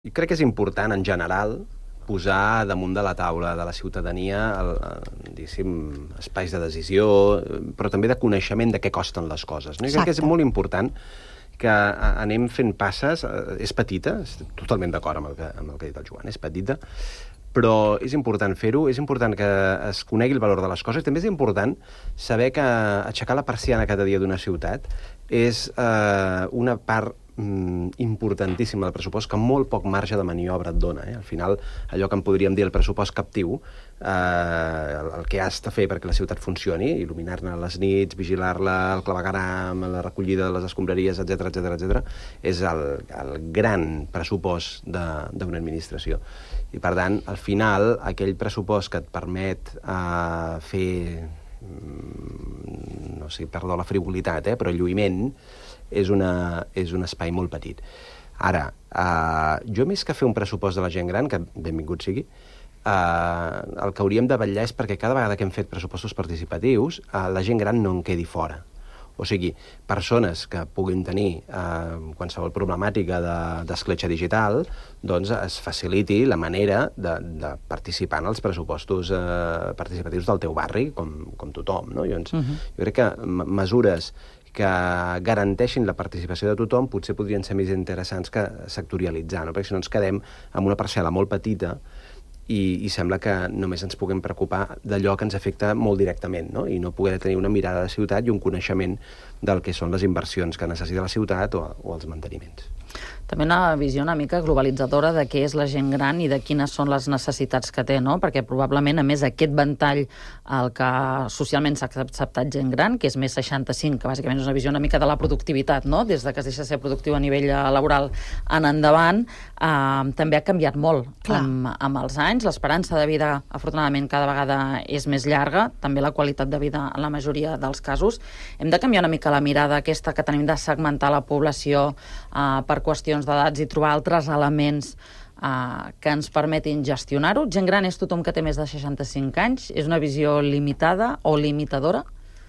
I crec que és important, en general, posar damunt de la taula de la ciutadania espais de decisió, però també de coneixement de què costen les coses. No? I crec que és molt important que anem fent passes. És petita, estic totalment d'acord amb el que ha dit el Joan, és petita, però és important fer-ho, és important que es conegui el valor de les coses, també és important saber que aixecar la persiana cada dia d'una ciutat és una part importantíssima del pressupost que molt poc marge de maniobra et dona. Al final, allò que en podríem dir el pressupost captiu, el que has de fer perquè la ciutat funcioni, il·luminar-ne les nits, vigilar-la, el clavegueram, la recollida de les escombraries, etc., és el gran pressupost d'una administració. I, per tant, al final, aquell pressupost que et permet fer, no sé, perdó la frivolitat, però lluïment, és un espai molt petit. Ara, jo més que fer un pressupost de la gent gran, que benvingut sigui, el que hauríem de vetllar és perquè cada vegada que hem fet pressupostos participatius, la gent gran no en quedi fora. O sigui, persones que puguin tenir qualsevol problemàtica d'escletxa digital, doncs es faciliti la manera de participar en els pressupostos participatius del teu barri, com tothom. No? Jo crec que mesures que garanteixin la participació de tothom potser podrien ser més interessants que sectorialitzar, no? Perquè si no ens quedem amb una parcel·la molt petita i sembla que només ens puguem preocupar d'allò que ens afecta molt directament, no? I no poder tenir una mirada de la ciutat i un coneixement del que són les inversions que necessita la ciutat o els manteniments. També una visió una mica globalitzadora de què és la gent gran i de quines són les necessitats que té, no? Perquè probablement, a més, aquest ventall el que socialment s'ha acceptat gent gran, que és més 65, que bàsicament és una visió una mica de la productivitat, no? Des de que es deixa ser productiu a nivell laboral en endavant, també ha canviat molt amb els anys. L'esperança de vida, afortunadament, cada vegada és més llarga, també la qualitat de vida en la majoria dels casos. Hem de canviar una mica la mirada aquesta que tenim de segmentar la població per qüestions d'edats i trobar altres elements que ens permetin gestionar-ho. Gent gran és tothom que té més de 65 anys? És una visió limitada o limitadora?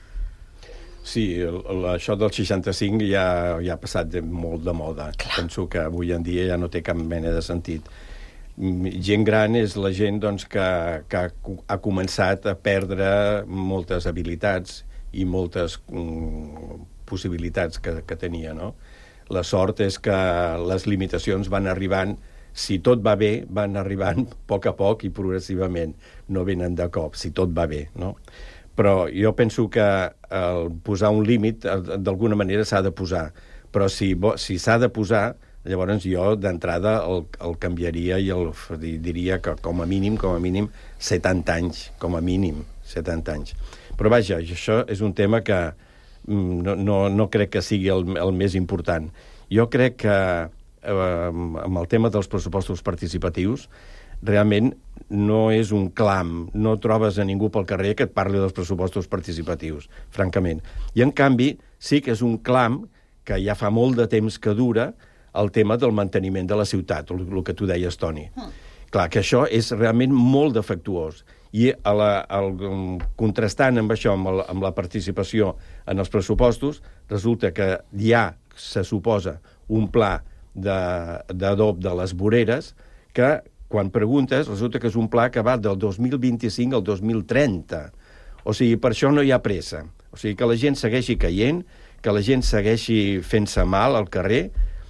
Sí, això del 65 ja ha passat molt de moda. Penso que avui en dia ja no té cap mena de sentit. Gent gran és la gent doncs, que ha començat a perdre moltes habilitats i moltes possibilitats que tenia, no? La sort és que les limitacions van arribant, si tot va bé, van arribant a poc i progressivament, no venen de cop, si tot va bé, no? Però jo penso que posar un límit, d'alguna manera s'ha de posar, però si s'ha de posar, llavors jo d'entrada el canviaria i diria que com a mínim 70 anys, com a mínim 70 anys. Però vaja, això és un tema que no crec que sigui el més important. Jo crec que amb el tema dels pressupostos participatius realment no és un clam, no trobes a ningú pel carrer que et parli dels pressupostos participatius, francament. I en canvi sí que és un clam que ja fa molt de temps que dura el tema del manteniment de la ciutat, el que tu deies, Toni. Clar, que això és realment molt defectuós. I contrastant amb això, amb la participació en els pressupostos, resulta que ja se suposa un pla d'adob de les voreres que, quan preguntes, resulta que és un pla que va del 2025 al 2030. O sigui, per això no hi ha pressa. O sigui, que la gent segueixi caient, que la gent segueixi fent-se mal al carrer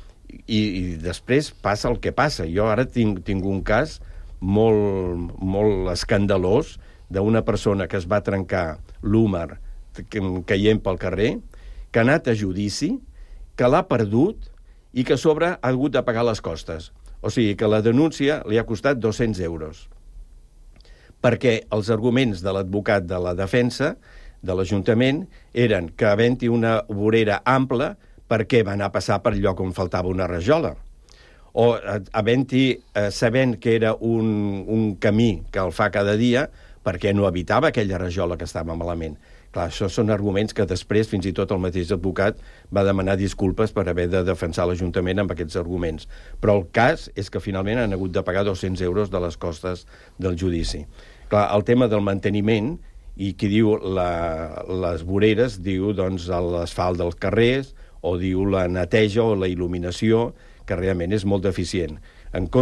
i després passa el que passa. Jo ara tinc un cas molt escandalós d'una persona que es va trencar l'húmer caient pel carrer, que ha anat a judici, que l'ha perdut i que a sobre ha hagut de pagar les costes. O sigui que la denúncia li ha costat 200 euros. Perquè els arguments de l'advocat de la defensa de l'Ajuntament eren que havent-hi una vorera ampla, per què va anar a passar per lloc on faltava una rajola? O havent-hi, sabent que era un camí que el fa cada dia, perquè no evitava aquella rajola que estava malament. Clar, això són arguments que després fins i tot el mateix advocat va demanar disculpes per haver de defensar l'Ajuntament amb aquests arguments. Però el cas és que finalment han hagut de pagar 200 euros de les costes del judici. Clar, el tema del manteniment, i qui diu les voreres, diu doncs l'asfalt dels carrers, o diu la neteja o la il·luminació, que realment és molt deficient. en